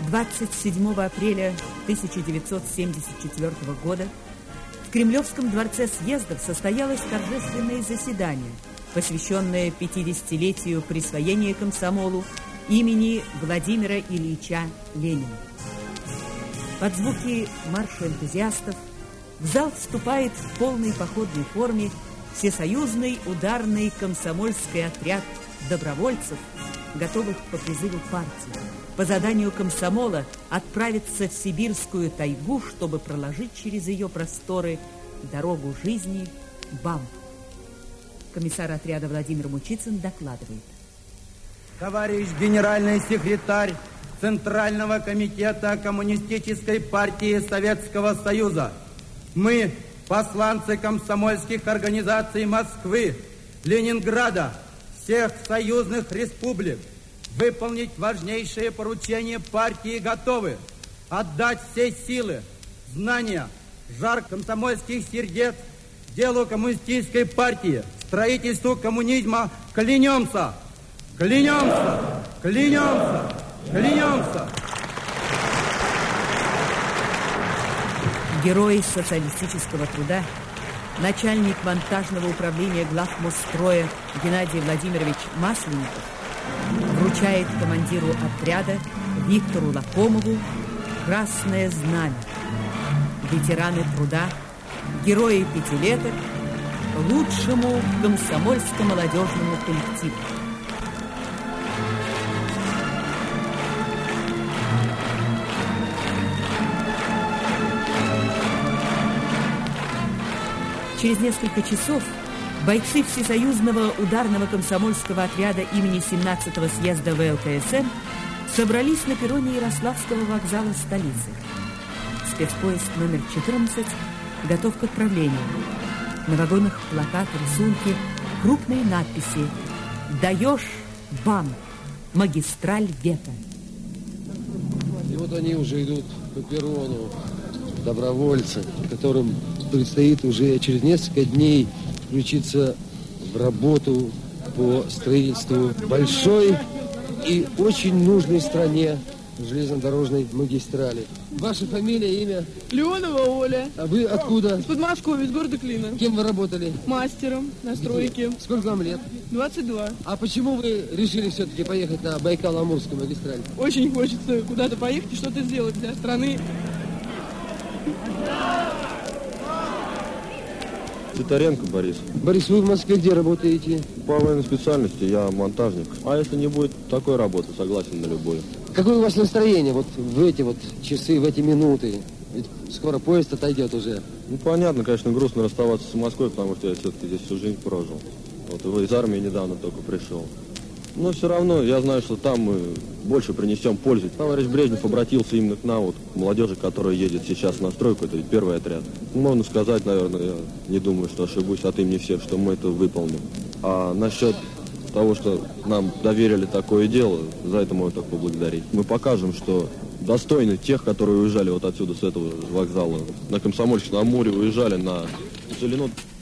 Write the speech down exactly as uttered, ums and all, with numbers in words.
двадцать седьмого апреля тысяча девятьсот семьдесят четвёртого года в Кремлевском дворце съездов состоялось торжественное заседание, посвященное пятидесятилетию присвоения комсомолу имени Владимира Ильича Ленина. Под звуки марша энтузиастов в зал вступает в полной походной форме всесоюзный ударный комсомольский отряд добровольцев, готовых по призыву партии, по заданию комсомола отправиться в сибирскую тайгу, чтобы проложить через ее просторы дорогу жизни БАМ. Комиссар отряда Владимир Мучицын докладывает. Товарищ генеральный секретарь Центрального комитета Коммунистической партии Советского Союза, мы, посланцы комсомольских организаций Москвы, Ленинграда, всех союзных республик, выполнить важнейшие поручения партии готовы, отдать все силы, знания, жар комсомольских сердец делу коммунистической партии, строительству коммунизма. Клянемся! Клянемся! Клянемся! Клянемся! Герой социалистического труда, начальник монтажного управления главмосстроя Геннадий Владимирович Масленников вручает командиру отряда Виктору Лакомову красное знамя. Ветераны труда, герои пятилеток, лучшему комсомольско-молодежному коллективу. Через несколько часов бойцы Всесоюзного ударного комсомольского отряда имени семнадцатого съезда вэ эл ка эс эм собрались на перроне Ярославского вокзала столицы. Спецпоезд номер четырнадцать готов к отправлению. На вагонах плакаты, рисунки, крупные надписи: «Даешь БАМ! Магистраль века!» И вот они уже идут по перрону, добровольцы, которым предстоит уже через несколько дней включиться в работу по строительству большой и очень нужной стране железнодорожной магистрали. Ваша фамилия, имя? Леонова Оля. А вы откуда? Из Подмосковья, из города Клина. Кем вы работали? Мастером на стройке. Где? Сколько вам лет? двадцать два. А почему вы решили все-таки поехать на Байкало-Амурскую магистраль? Очень хочется куда-то поехать и что-то сделать для страны. Титаренко Борис. Борис, вы в Москве где работаете? По военной специальности я монтажник. А если не будет такой работы, согласен на любую. Какое у вас настроение вот в эти вот часы, в эти минуты? Ведь скоро поезд отойдет уже. Ну, понятно, конечно, грустно расставаться с Москвой, потому что я все-таки здесь всю жизнь прожил. Вот его из армии недавно только пришел. Но все равно я знаю, что там мы больше принесем пользу. Товарищ Брежнев обратился именно к нам, вот, к молодежи, которая едет сейчас на стройку, это первый отряд. Можно сказать, наверное, я не думаю, что ошибусь от имени всех, что мы это выполним. А насчет того, что нам доверили такое дело, за это можно только поблагодарить. Мы покажем, что достойны тех, которые уезжали вот отсюда, с этого вокзала, на Комсомольск, на Амуре, уезжали на Зелену.